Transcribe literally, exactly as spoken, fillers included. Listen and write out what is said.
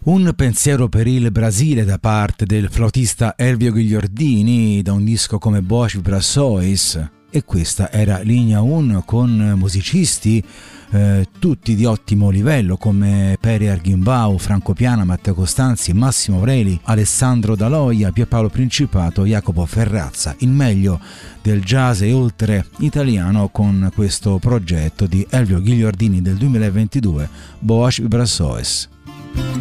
Un pensiero per il Brasile da parte del flautista Elvio Ghigliordini da un disco come Boas Vibrações, e questa era Linea uno con musicisti eh, tutti di ottimo livello come Pere Arghimbau, Franco Piana, Matteo Costanzi, Massimo Aureli, Alessandro Daloia, Pierpaolo Principato, Jacopo Ferrazza, il meglio del jazz e oltre italiano con questo progetto di Elvio Ghigliordini del duemilaventidue, Boas Vibrações.